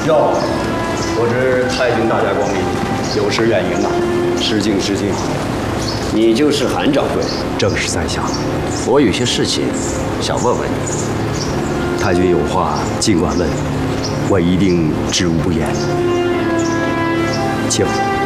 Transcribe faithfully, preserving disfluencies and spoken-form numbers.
哟，我知太君大驾光临，有失远迎啊。失敬失敬。 你就是韩掌柜？ 正是在下。 我有些事情想问问你。 太君有话尽管问，我一定知无不言。请。